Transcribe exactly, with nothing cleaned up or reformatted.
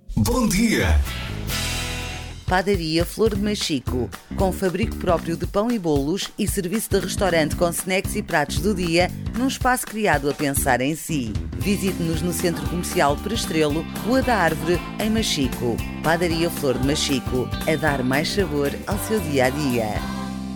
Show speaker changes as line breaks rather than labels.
Bom dia!
Padaria Flor de Machico, com fabrico próprio de pão e bolos e serviço de restaurante com snacks e pratos do dia, num espaço criado a pensar em si. Visite-nos no Centro Comercial Perestrelo, Rua da Árvore, em Machico. Padaria Flor de Machico, a dar mais sabor ao seu dia-a-dia.